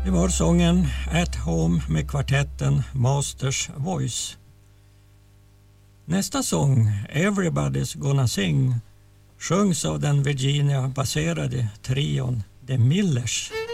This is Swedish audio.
Det var sången At Home med kvartetten Masters Voice. Nästa sång, Everybody's Gonna Sing, sjungs av den Virginia-baserade trion The Millers.